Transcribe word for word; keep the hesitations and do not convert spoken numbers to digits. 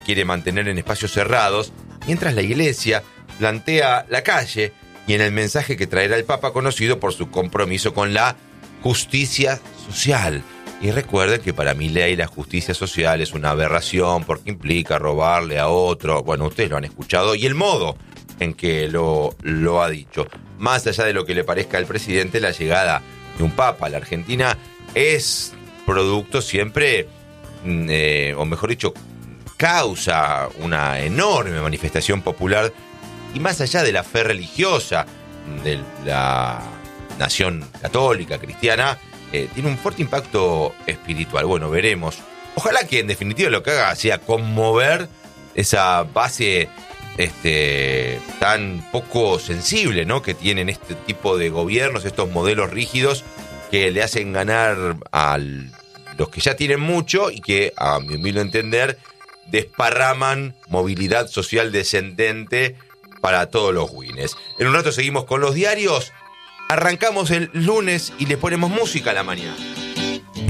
quiere mantener en espacios cerrados, mientras la Iglesia plantea la calle y en el mensaje que traerá el Papa conocido por su compromiso con la justicia social. Y recuerden que para Milei la justicia social es una aberración porque implica robarle a otro. Bueno, ustedes lo han escuchado y el modo en que lo, lo ha dicho. Más allá de lo que le parezca al presidente, la llegada de un Papa a la Argentina es producto siempre, eh, o mejor dicho, causa una enorme manifestación popular y más allá de la fe religiosa de la nación católica, cristiana, eh, tiene un fuerte impacto espiritual. Bueno, veremos. Ojalá que en definitiva lo que haga sea conmover esa base este, tan poco sensible, ¿no?, que tienen este tipo de gobiernos, estos modelos rígidos que le hacen ganar a los que ya tienen mucho y que, a mi humilde entender, desparraman movilidad social descendente para todos los wines. En un rato seguimos con los diarios. Arrancamos el lunes y le ponemos música a la mañana.